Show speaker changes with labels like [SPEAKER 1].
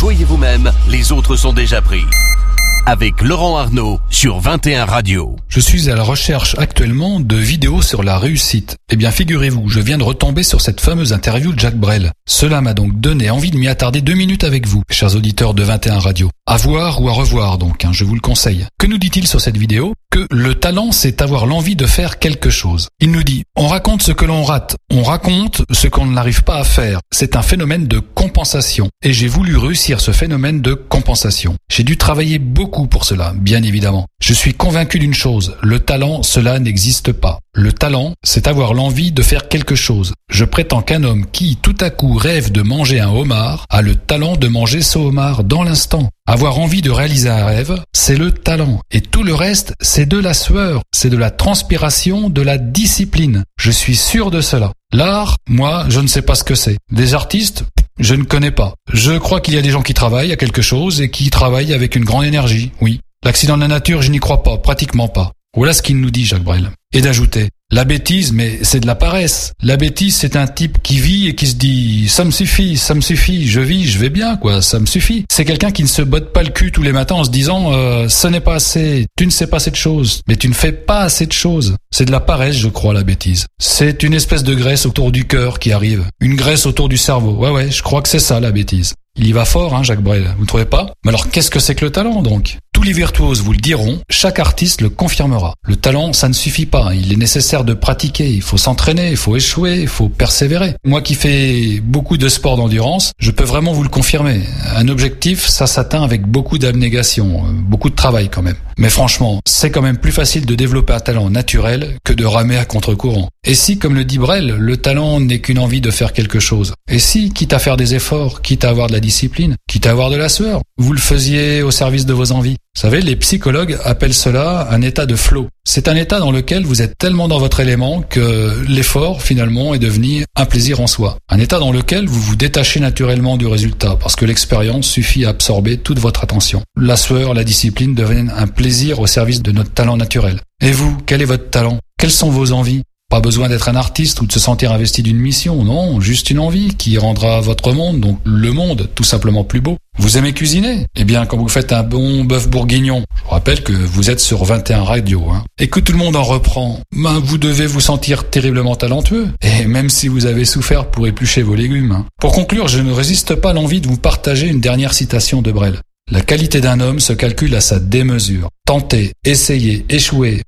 [SPEAKER 1] Soyez vous-même, les autres sont déjà pris. Avec Laurent Arnaud sur 21 Radio.
[SPEAKER 2] Je suis à la recherche actuellement de vidéos sur la réussite. Eh bien, figurez-vous, je viens de retomber sur cette fameuse interview de Jacques Brel. Cela m'a donc donné envie de m'y attarder 2 minutes avec vous, chers auditeurs de 21 Radio. À voir ou à revoir donc, je vous le conseille. Que nous dit-il sur cette vidéo ? Que le talent, c'est avoir l'envie de faire quelque chose. Il nous dit, on raconte ce que l'on rate, on raconte ce qu'on n'arrive pas à faire. C'est un phénomène de compensation. Et j'ai voulu réussir ce phénomène de compensation. J'ai dû travailler beaucoup pour cela, bien évidemment. Je suis convaincu d'une chose, le talent, cela n'existe pas. Le talent, c'est avoir l'envie de faire quelque chose. Je prétends qu'un homme qui, tout à coup, rêve de manger un homard, a le talent de manger ce homard dans l'instant. Avoir envie de réaliser un rêve, c'est le talent. Et tout le reste, c'est de la sueur, c'est de la transpiration, de la discipline. Je suis sûr de cela. L'art, moi, je ne sais pas ce que c'est. Des artistes, je ne connais pas. Je crois qu'il y a des gens qui travaillent à quelque chose et qui travaillent avec une grande énergie, oui. L'accident de la nature, je n'y crois pas, pratiquement pas. Voilà ce qu'il nous dit, Jacques Brel. Et d'ajouter, la bêtise, mais c'est de la paresse. La bêtise, c'est un type qui vit et qui se dit « ça me suffit, je vis, je vais bien, quoi, ça me suffit ». C'est quelqu'un qui ne se botte pas le cul tous les matins en se disant « ce n'est pas assez, tu ne sais pas assez de choses, mais tu ne fais pas assez de choses ». C'est de la paresse, je crois, la bêtise. C'est une espèce de graisse autour du cœur qui arrive. Une graisse autour du cerveau. Ouais, je crois que c'est ça, la bêtise. Il y va fort, Jacques Brel, vous ne trouvez pas ? Mais alors, qu'est-ce que c'est que le talent, donc ? Tous les virtuoses vous le diront, chaque artiste le confirmera. Le talent, ça ne suffit pas, il est nécessaire de pratiquer, il faut s'entraîner, il faut échouer, il faut persévérer. Moi qui fais beaucoup de sport d'endurance, je peux vraiment vous le confirmer. Un objectif, ça s'atteint avec beaucoup d'abnégation, beaucoup de travail quand même. Mais franchement, c'est quand même plus facile de développer un talent naturel que de ramer à contre-courant. Et si, comme le dit Brel, le talent n'est qu'une envie de faire quelque chose ? Et si, quitte à faire des efforts, quitte à avoir de la discipline, quitte à avoir de la sueur, vous le faisiez au service de vos envies ? Vous savez, les psychologues appellent cela un état de flow. C'est un état dans lequel vous êtes tellement dans votre élément que l'effort, finalement, est devenu un plaisir en soi. Un état dans lequel vous vous détachez naturellement du résultat, parce que l'expérience suffit à absorber toute votre attention. La sueur, la discipline deviennent un plaisir au service de notre talent naturel. Et vous, quel est votre talent ? Quelles sont vos envies ? Pas besoin d'être un artiste ou de se sentir investi d'une mission, non, juste une envie qui rendra votre monde, donc le monde, tout simplement plus beau. Vous aimez cuisiner ? Eh bien, quand vous faites un bon bœuf bourguignon, je vous rappelle que vous êtes sur 21 Radio, et que tout le monde en reprend, vous devez vous sentir terriblement talentueux, et même si vous avez souffert pour éplucher vos légumes. Pour conclure, je ne résiste pas à l'envie de vous partager une dernière citation de Brel. La qualité d'un homme se calcule à sa démesure. Tenter, essayer, échouer,